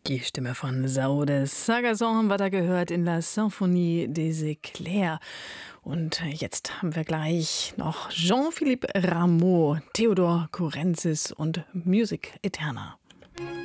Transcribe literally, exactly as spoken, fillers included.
Die Stimme von Saude Sagason haben wir da gehört in La Symphonie des Éclairs. Und jetzt haben wir gleich noch Jean-Philippe Rameau, Theodor Kurensis und Music Eterna.